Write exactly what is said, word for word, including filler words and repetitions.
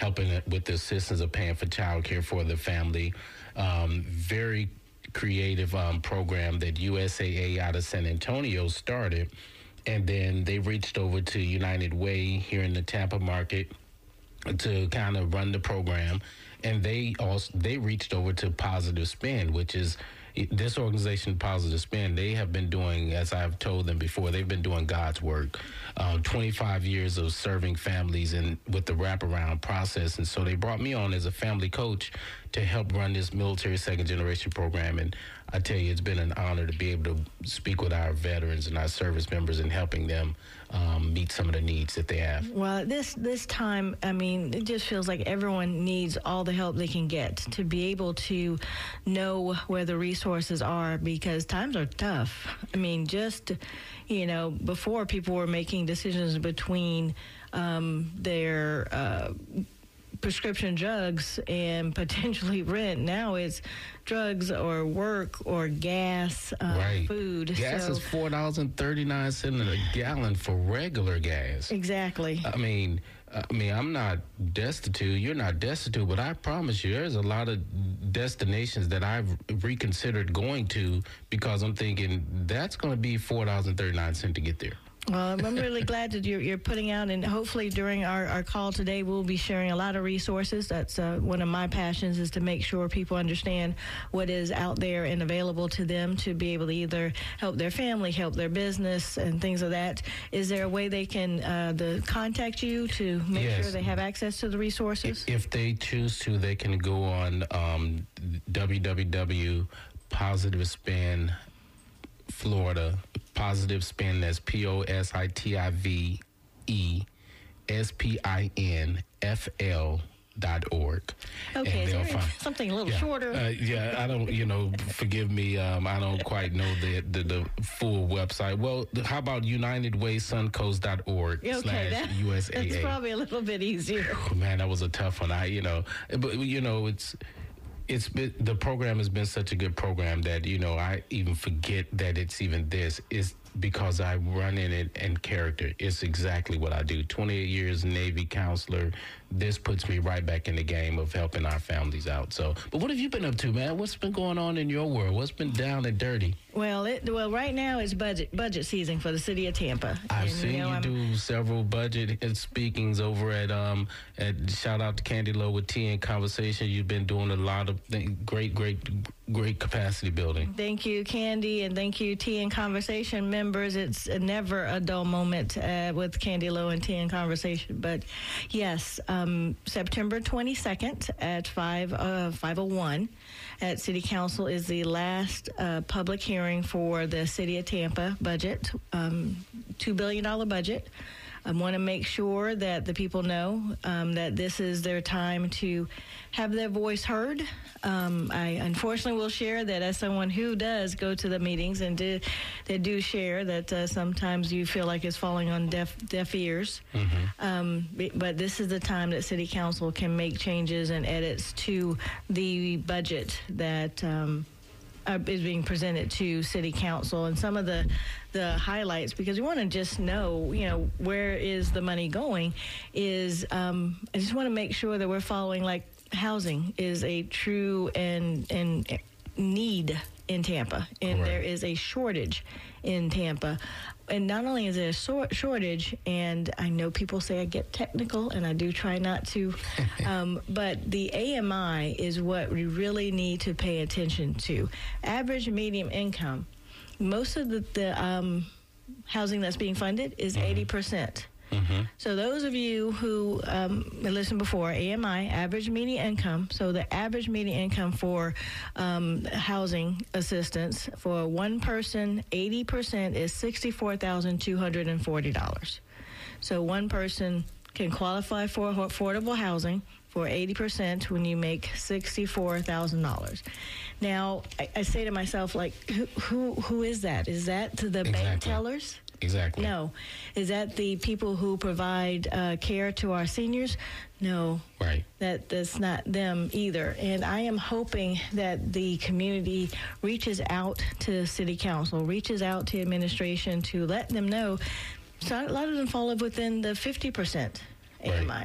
helping it with the assistance of paying for child care for the family. Um, very creative um, program that U S A A out of San Antonio started, and then they reached over to United Way here in the Tampa market to kind of run the program, and they also they reached over to Positive Spin, which is this organization, Positive Spin. They have been doing, as I've told them before, they've been doing God's work. Uh, twenty-five years of serving families and with the wraparound process, and so they brought me on as a family coach to help run this military second generation program. And I tell you, it's been an honor to be able to speak with our veterans and our service members and helping them um, meet some of the needs that they have. Well, this this time, I mean, it just feels like everyone needs all the help they can get to be able to know where the resources are, because times are tough. I mean, just, you know, before people were making decisions between um, their uh, prescription drugs and potentially rent. Now it's drugs or work or gas, uh, right. food. Gas so, is four dollars and thirty-nine cents a gallon for regular gas. Exactly. I mean, I mean, I'm not destitute. You're not destitute, but I promise you, there's a lot of destinations that I've reconsidered going to because I'm thinking that's going to be four dollars and thirty-nine cents to get there. Well, I'm really glad that you're, you're putting out, and hopefully during our, our call today, we'll be sharing a lot of resources. That's uh, one of my passions, is to make sure people understand what is out there and available to them to be able to either help their family, help their business, and things of that. Is there a way they can uh, the, contact you to make yes. sure they have access to the resources? If they choose to, they can go on um, w w w dot positive spin Florida. Positive Spin, that's P O S I T I V E S P I N F L dot org. Okay, and is there find, something a little yeah, shorter? Uh, yeah, I don't, you know, forgive me, um, I don't quite know the, the the full website. Well, how about united way suncoast dot org Okay, slash that, U S A A? that's probably a little bit easier. Oh, man, that was a tough one. I, you know, but, you know, it's... It's been, the program has been such a good program that, you know, I even forget that it's even this. It's because I run in it and character. It's exactly what I do. twenty-eight years Navy counselor. This puts me right back in the game of helping our families out. So, but what have you been up to, man? What's been going on in your world? What's been down and dirty? Well, it, well, right now it's budget budget season for the city of Tampa. I've and, seen you, know, you I'm, do several budget speakings over at um at shout out to Candy Low with Tea and Conversation. You've been doing a lot of th- great, great, great capacity building. Thank you, Candy, and thank you, Tea and Conversation members. It's never a dull moment uh, with Candy Low and Tea and Conversation. But yes, um, September twenty-second at five uh, five oh one at City Council is the last uh, public hearing for the City of Tampa budget, um, two billion dollars budget. I want to make sure that the people know um, that this is their time to have their voice heard. Um, I unfortunately will share that as someone who does go to the meetings and do, they do share that uh, sometimes you feel like it's falling on deaf deaf ears. Mm-hmm. Um, but this is the time that City Council can make changes and edits to the budget that um, Uh, is being presented to City Council, and some of the the highlights, because we want to just know, you know, where is the money going, is um, I just want to make sure that we're following, like, housing is a true and and need in Tampa, and Correct. There is a shortage in Tampa. And not only is there a so- shortage, and I know people say I get technical, and I do try not to, um, but the A M I is what we really need to pay attention to. Average medium income, most of the, the um, housing that's being funded is mm-hmm. eighty percent. Mm-hmm. So those of you who um, listened before, A M I, average median income, so the average median income for um, housing assistance for one person, eighty percent is sixty-four thousand two hundred forty dollars. So one person can qualify for affordable housing for eighty percent when you make sixty-four thousand dollars. Now, I, I say to myself, like, who, who who is that? Is that to the Exactly. bank tellers? Exactly. No. Is that the people who provide uh, care to our seniors? No. Right. That that's not them either. And I am hoping that the community reaches out to City Council, reaches out to administration to let them know. So a lot of them fall within the fifty percent A M I. Right.